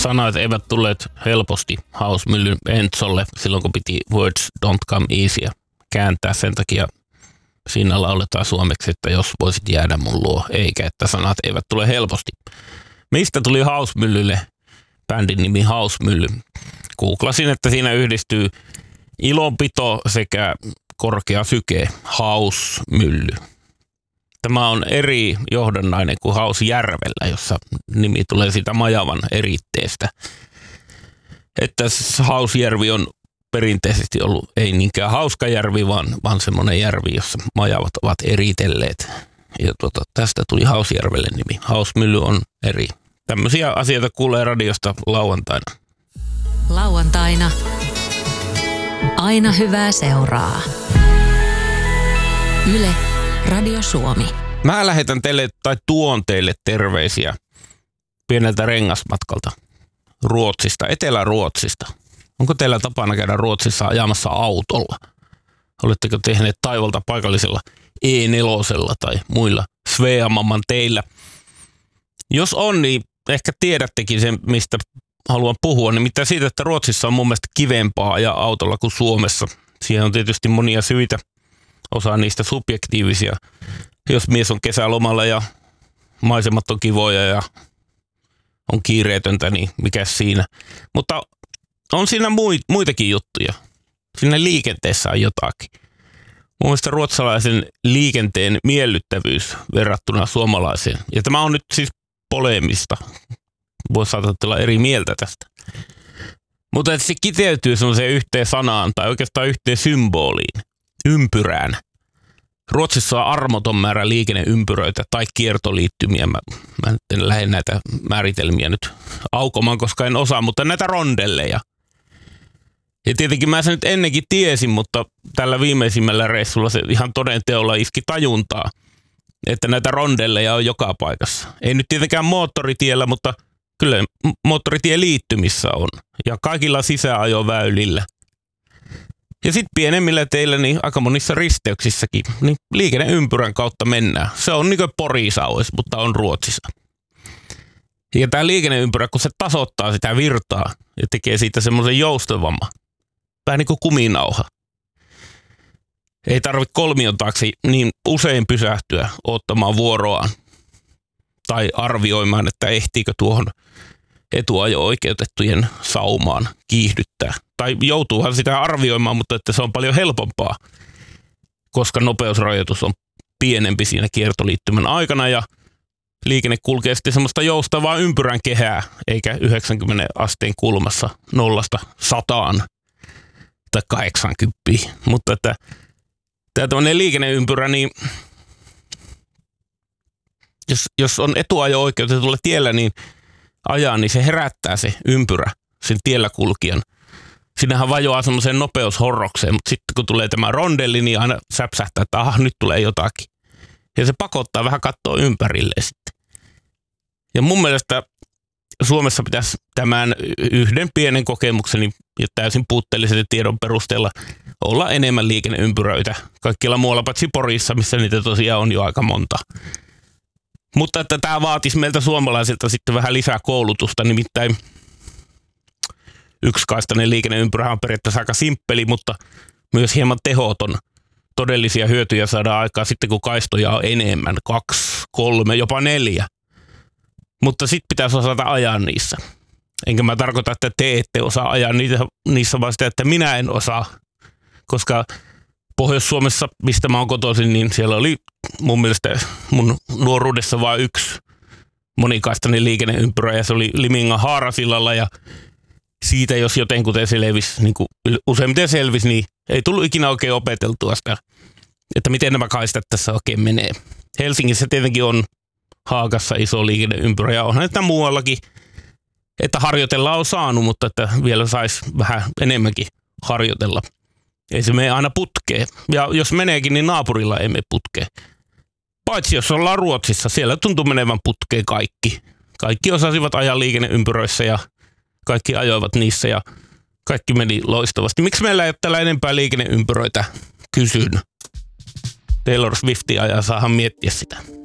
sanat eivät tulleet helposti Hausmyllyn Entzolle silloin, kun piti Words Don't Come Easyä kääntää. Sen takia siinä lauletaan suomeksi, että jos voisit jäädä mun luo, eikä että sanat eivät tule helposti. Mistä tuli Hausmyllylle bändin nimi Hausmylly? Googlasin, että siinä yhdistyy ilonpito sekä korkea syke, Hausmylly. Tämä on eri johdannainen kuin Hausjärvellä, jossa nimi tulee siitä majavan eritteestä. Että Hausjärvi on perinteisesti ollut ei niinkään hauska järvi, vaan semmoinen järvi, jossa majavat ovat eritelleet. Ja tästä tuli Hausjärvelle nimi. Hausmylly on eri. Tämmöisiä asioita kuulee radiosta lauantaina. Lauantaina. Aina hyvää seuraa. Yle, Radio Suomi. Mä lähetän teille tai tuon teille terveisiä pieneltä rengasmatkalta Ruotsista, Etelä-Ruotsista. Onko teillä tapana käydä Ruotsissa ajamassa autolla? Oletteko tehneet taivalta paikallisella E4 tai muilla Sveamamman teillä? Jos on, niin ehkä tiedättekin sen, mistä haluan puhua. Nimittäin siitä, että Ruotsissa on mun mielestä kivempaa ajaa autolla kuin Suomessa. Siihen on tietysti monia syitä. Osa niistä subjektiivisia. Jos mies on kesälomalla ja maisemat on kivoja ja on kiireetöntä, niin mikä siinä. Mutta on siinä muitakin juttuja. Siinä liikenteessä on jotakin. Mun mielestä ruotsalaisen liikenteen miellyttävyys verrattuna suomalaiseen. Ja tämä on nyt siis poleemista. Voi saattaa eri mieltä tästä. Mutta että se kiteytyy semmoiseen yhteen sanaan tai oikeastaan yhteen symboliin. Ympyrään. Ruotsissa on armoton määrä liikenneympyröitä tai kiertoliittymiä. Mä en lähde näitä määritelmiä nyt aukomaan, koska en osaa, mutta näitä rondelleja. Ja tietenkin mä sen nyt ennenkin tiesin, mutta tällä viimeisimmällä reissulla se ihan toden teolla iski tajuntaa, että näitä rondelleja on joka paikassa. Ei nyt tietenkään moottoritiellä, mutta kyllä moottoritieliittymissä on. Ja kaikilla sisäajoväylillä. Ja sitten pienemmillä teillä, niin aika monissa risteyksissäkin, niin liikenneympyrän kautta mennään. Se on niin kuin Porisauis, mutta on Ruotsissa. Ja tämä liikenneympyrä, kun se tasoittaa sitä virtaa ja tekee siitä semmoisen joustavamman, vähän niin kuin kuminauha. Ei tarvitse kolmion taakse niin usein pysähtyä ottamaan vuoroaan tai arvioimaan, että ehtiikö tuohon etuajo-oikeutettujen saumaan kiihdyttää. Tai joutuuhan sitä arvioimaan, mutta että se on paljon helpompaa, koska nopeusrajoitus on pienempi siinä kiertoliittymän aikana ja liikenne kulkee sitten semmoista joustavaa ympyrän kehää, eikä 90 asteen kulmassa 0–100 tai 80. Mutta että tämä tämmöinen liikenneympyrä, niin jos on etuajo-oikeutetulla tiellä, niin ajaa, niin se herättää se ympyrä, sen tiellä kulkijan. Siinähän vajoaa semmoiseen nopeushorrokseen, mutta sitten kun tulee tämä rondelli, niin aina säpsähtää, että nyt tulee jotakin. Ja se pakottaa vähän katsoa ympärilleen sitten. Ja mun mielestä Suomessa pitäisi tämän yhden pienen kokemukseni ja täysin puutteellisen tiedon perusteella olla enemmän liikenneympyröitä. Kaikkialla muualla paitsi Porissa, missä niitä tosiaan on jo aika monta. Mutta että tämä vaatisi meiltä suomalaisilta sitten vähän lisää koulutusta, nimittäin yksikaistainen liikenneympyrä on periaatteessa aika simppeli, mutta myös hieman tehoton. Todellisia hyötyjä saadaan aikaan sitten, kun kaistoja on enemmän, 2, 3, jopa 4. Mutta sitten pitäisi osata ajaa niissä. Enkä mä tarkoita, että te ette osaa ajaa niissä, vaan sitä, että minä en osaa. Koska Pohjois-Suomessa, mistä mä oon kotoisin, niin siellä oli mun mielestä mun nuoruudessa vain yksi monikaistainen liikenneympyrä, ja se oli Limingan Haarasillalla, ja siitä jos jotenkuten selvisi, niin kuin useimmiten selvisi, niin ei tullut ikinä oikein opeteltua sitä, että miten nämä kaistat tässä oikein menee. Helsingissä tietenkin on Haagassa iso liikenneympyrä, ja onhan sitä muuallakin, että harjoitella on saanut, mutta että vielä saisi vähän enemmänkin harjoitella. Ei se mene aina putkeen. Ja jos meneekin, niin naapurilla ei mene putkeen. Paitsi jos ollaan Ruotsissa, siellä tuntuu menevän putkeen kaikki. Kaikki osasivat ajaa liikenneympyröissä ja kaikki ajoivat niissä ja kaikki meni loistavasti. Miksi meillä ei ole tällä enempää liikenneympyröitä? Kysyn. Taylor Swiftia ja saahan miettiä sitä.